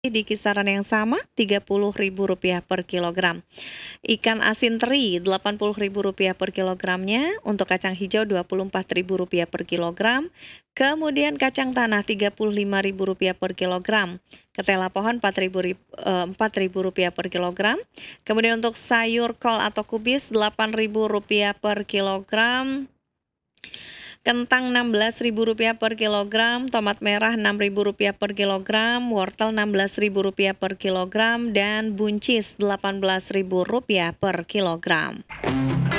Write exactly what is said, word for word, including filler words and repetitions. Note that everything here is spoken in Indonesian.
di kisaran yang sama tiga puluh ribu rupiah per kilogram. Ikan asin teri delapan puluh ribu rupiah per kilogramnya, untuk kacang hijau dua puluh empat ribu rupiah per kilogram, kemudian kacang tanah tiga puluh lima ribu rupiah per kilogram, ketela pohon empat ribu rupiah per kilogram, kemudian untuk sayur kol atau kubis delapan ribu rupiah per kilogram, kentang enam belas ribu rupiah per kilogram, tomat merah enam ribu rupiah per kilogram, wortel enam belas ribu rupiah per kilogram, dan buncis delapan belas ribu rupiah per kilogram.